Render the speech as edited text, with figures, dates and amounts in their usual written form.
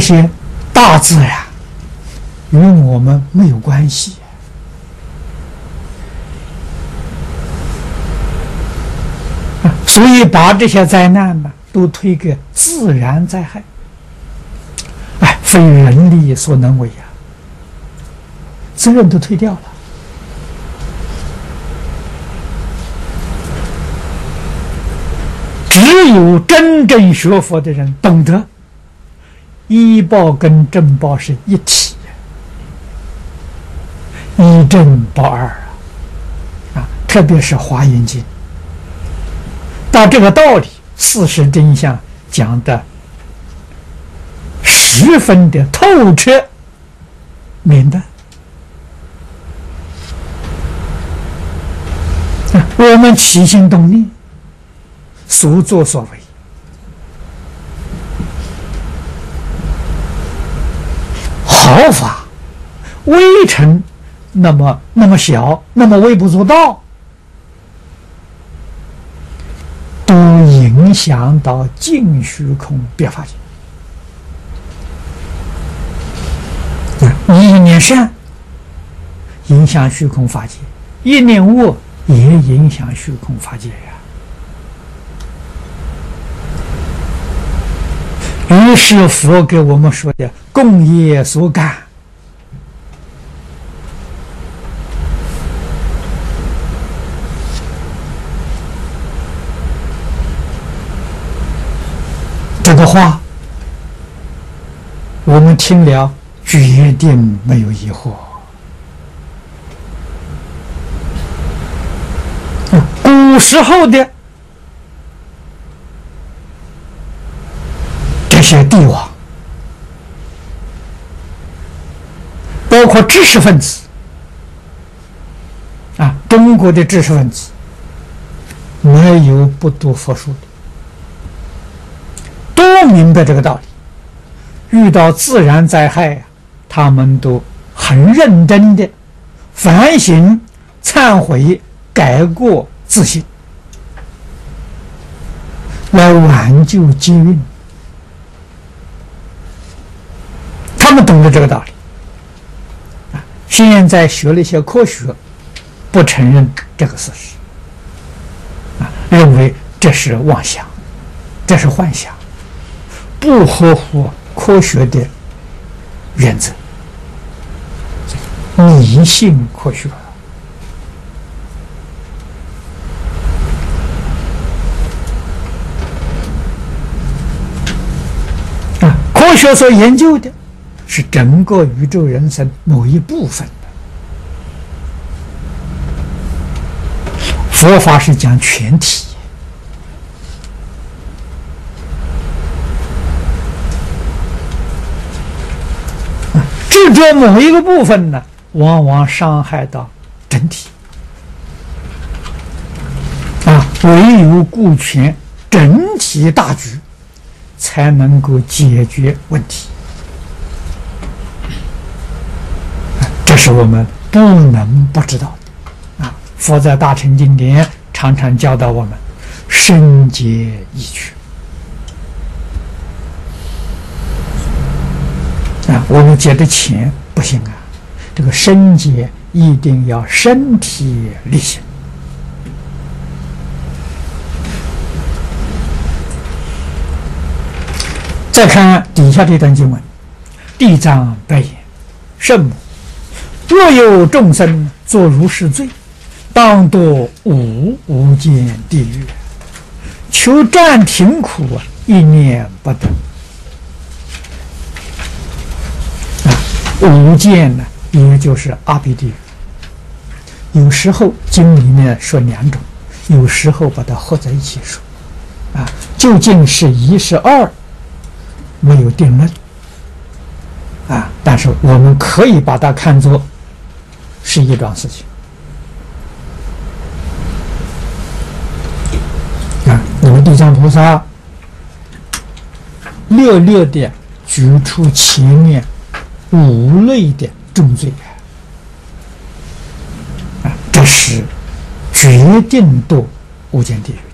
些大自然与我们没有关系。所以把这些灾难呢，都推给自然灾害，非人力所能为呀，责任都推掉了。只有真正学佛的人懂得，依报跟正报是一体，依正报二特别是《华严经》。把这个道理、事实真相讲得十分的透彻明白，我们起心动念、所作所为，毫发微尘，那么小，那么微不足道，都影响到净虚空别法界。你一念善，影响虚空法界；一念恶，也影响虚空法界呀。于是佛给我们说的共业所感，这个话我们听了决定没有疑惑。古时候的这些帝王，包括知识分子中国的知识分子没有不读佛书的，都明白这个道理。遇到自然灾害他们都很认真的反省、忏悔、改过自新，来挽救机运。他们懂得这个道理。现在学了一些科学，不承认这个事实，认为这是妄想，这是幻想，不合乎科学的原则，迷信科学。科学所研究的是整个宇宙人生某一部分的，佛法是讲全体。执着某一个部分呢，往往伤害到整体。唯有顾全整体大局，才能够解决问题。这是我们不能不知道的佛在大乘经典常常教导我们深解义趣。我们解的浅不行这个深解一定要身体力行。再看底下这段经文，地藏白言：圣母，若有众生作如是罪，当堕无间地狱，求暂停苦一念不得。无间呢，也就是阿鼻地狱。有时候经里面说两种，有时候把它合在一起说究竟是一是二，没有定论但是我们可以把它看作是一桩事情那么地藏菩萨略略的举出前面5类的重罪这是决定堕无间地狱。